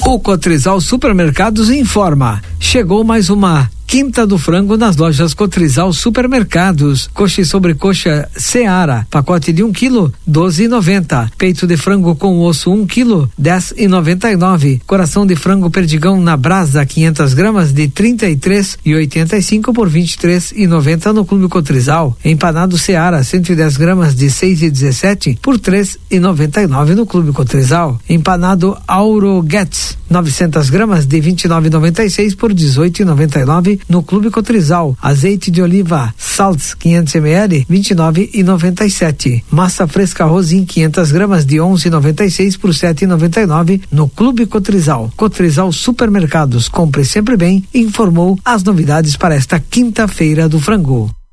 O Cotrizal Supermercados informa: chegou mais uma Quinta do Frango nas lojas Cotrizal Supermercados. Coxa e sobrecoxa Seara, pacote de 1 quilo, 12,90. Peito de frango com osso 1 quilo, 10,99. Coração de frango perdigão na brasa, 500 gramas de 33,85 por 23,90 no Clube Cotrizal. Empanado Seara, 110 gramas de 6,17 por 3,99 no Clube Cotrizal. Empanado Auro Guedes, 900 gramas de 29,96 por 18,99 no Clube Cotrizal. Azeite de oliva Salts 500 ml 29,97. Massa fresca Rosim 500 gramas de 11,96 por 7,99 no Clube Cotrizal. Cotrizal Supermercados, compre sempre bem, informou as novidades para esta quinta-feira do frango.